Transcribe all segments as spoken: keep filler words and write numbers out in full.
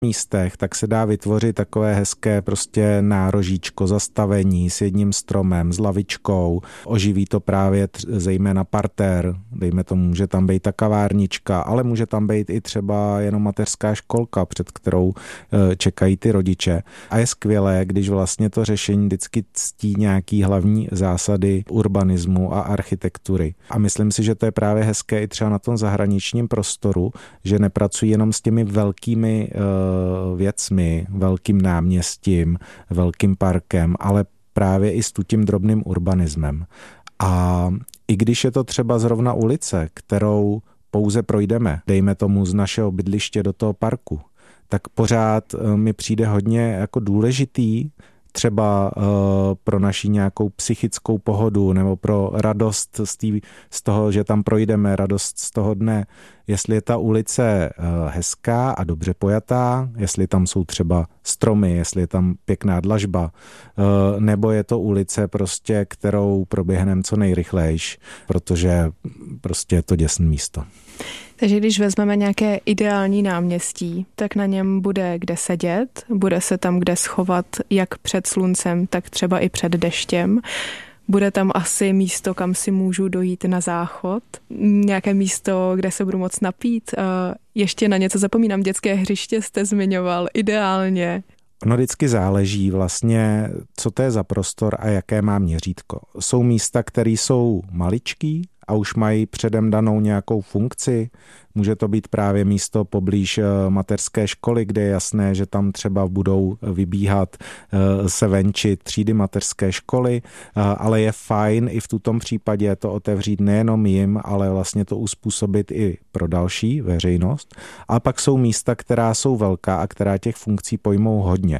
místech, tak se dá vytvořit takové hezké prostě nárožíčko, zastavení s jedním stromem, s lavičkou. Oživí to právě tř- zejména parter, dejme tomu, může tam být ta kavárnička, ale může tam být i třeba jenom mateřská školka, před kterou e, čekají ty rodiče. A je skvělé, když vlastně to řešení vždycky ctí nějaký hlavní zásady urbanismu a architektury. A myslím si, že to je právě hezké i třeba na tom zahraničním prostoru, že nepracují jenom s těmi velkými e, věcmi, velkým náměstím, velkým parkem, ale právě i s tím drobným urbanismem. A i když je to třeba zrovna ulice, kterou pouze projdeme, dejme tomu z našeho bydliště do toho parku, tak pořád mi přijde hodně jako důležitý třeba uh, pro naši nějakou psychickou pohodu nebo pro radost z, tý, z toho, že tam projdeme, radost z toho dne, jestli je ta ulice uh, hezká a dobře pojatá, jestli tam jsou třeba stromy, jestli je tam pěkná dlažba, uh, nebo je to ulice prostě, kterou proběhneme co nejrychlejš, protože prostě je to děsné místo. Takže když vezmeme nějaké ideální náměstí, tak na něm bude kde sedět, bude se tam kde schovat jak před sluncem, tak třeba i před deštěm. Bude tam asi místo, kam si můžu dojít na záchod, nějaké místo, kde se budu moct napít. Ještě na něco zapomínám, dětské hřiště jste zmiňoval, ideálně. Ono vždycky záleží vlastně, co to je za prostor a jaké má měřítko. Jsou místa, které jsou maličký a už mají předem danou nějakou funkci. Může to být právě místo poblíž mateřské školy, kde je jasné, že tam třeba budou vybíhat se venčit třídy mateřské školy, ale je fajn i v tutom případě to otevřít nejenom jim, ale vlastně to uspůsobit i pro další veřejnost. A pak jsou místa, která jsou velká a která těch funkcí pojmou hodně.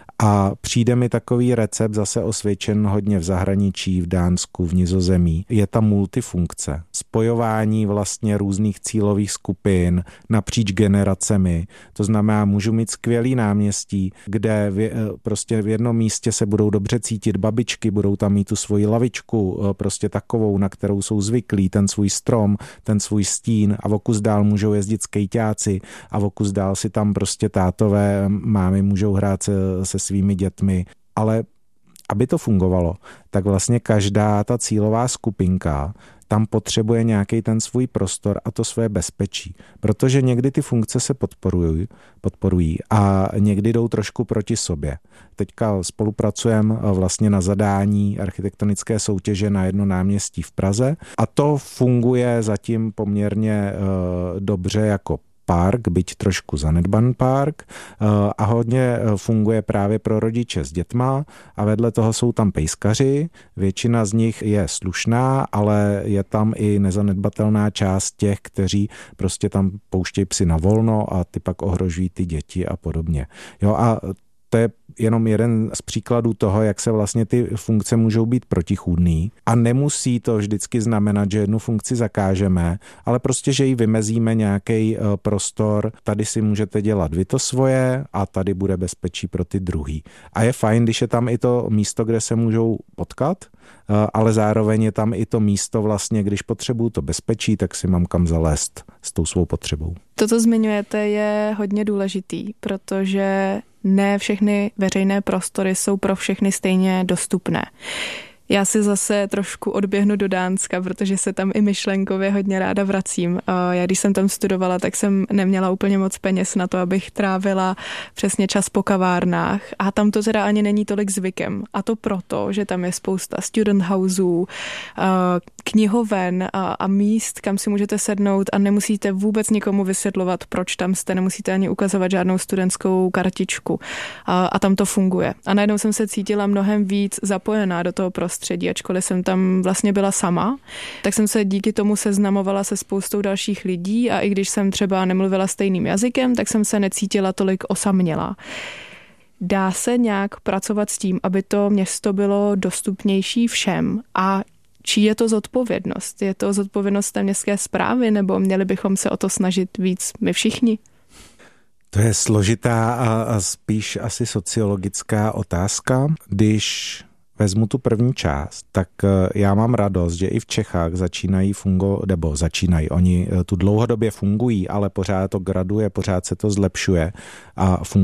A přijde mi takový recept zase osvědčen hodně v zahraničí, v Dánsku, v Nizozemí. Je ta multifunkce, spojování vlastně různých cílových skupin napříč generacemi. To znamená, můžu mít skvělý náměstí, kde v, prostě v jednom místě se budou dobře cítit babičky, budou tam mít tu svoji lavičku, prostě takovou, na kterou jsou zvyklí, ten svůj strom, ten svůj stín a vokus dál můžou jezdit skejťáci a vokus dál si tam prostě tátové, mámy můžou hrát se, se svými dětmi, ale aby to fungovalo, tak vlastně každá ta cílová skupinka tam potřebuje nějaký ten svůj prostor a to své bezpečí, protože někdy ty funkce se podporují, podporují a někdy jdou trošku proti sobě. Teďka spolupracujeme vlastně na zadání architektonické soutěže na jedno náměstí v Praze a to funguje zatím poměrně uh, dobře jako park, byť trošku zanedbaný park a hodně funguje právě pro rodiče s dětma a vedle toho jsou tam pejskaři, většina z nich je slušná, ale je tam i nezanedbatelná část těch, kteří prostě tam pouštějí psy na volno a ty pak ohrožují ty děti a podobně. Jo, a to je jenom jeden z příkladů toho, jak se vlastně ty funkce můžou být protichůdný a nemusí to vždycky znamenat, že jednu funkci zakážeme, ale prostě, že jí vymezíme nějaký prostor, tady si můžete dělat vy to svoje a tady bude bezpečí pro ty druhý. A je fajn, když je tam i to místo, kde se můžou potkat, ale zároveň je tam i to místo vlastně, když potřebuju to bezpečí, tak si mám kam zalézt s tou svou potřebou. To, co zmiňujete, je hodně důležitý, protože ne všechny veřejné prostory jsou pro všechny stejně dostupné. Já si zase trošku odběhnu do Dánska, protože se tam i myšlenkově hodně ráda vracím. Já když jsem tam studovala, tak jsem neměla úplně moc peněz na to, abych trávila přesně čas po kavárnách a tam to teda ani není tolik zvykem. A to proto, že tam je spousta student houseů, knihoven a míst, kam si můžete sednout a nemusíte vůbec nikomu vysvětlovat, proč tam jste, nemusíte ani ukazovat žádnou studentskou kartičku. A tam to funguje. A najednou jsem se cítila mnohem víc zapojená do toho prostředí. Středí, ačkoliv jsem tam vlastně byla sama, tak jsem se díky tomu seznamovala se spoustou dalších lidí a i když jsem třeba nemluvila stejným jazykem, tak jsem se necítila tolik osamělá. Dá se nějak pracovat s tím, aby to město bylo dostupnější všem a čí je to zodpovědnost? Je to zodpovědnost té městské správy nebo měli bychom se o to snažit víc my všichni? To je složitá a, a spíš asi sociologická otázka. Když vezmu tu první část, tak já mám radost, že i v Čechách začínají fungovat, nebo začínají, oni tu dlouhodobě fungují, ale pořád to graduje, pořád se to zlepšuje a funguje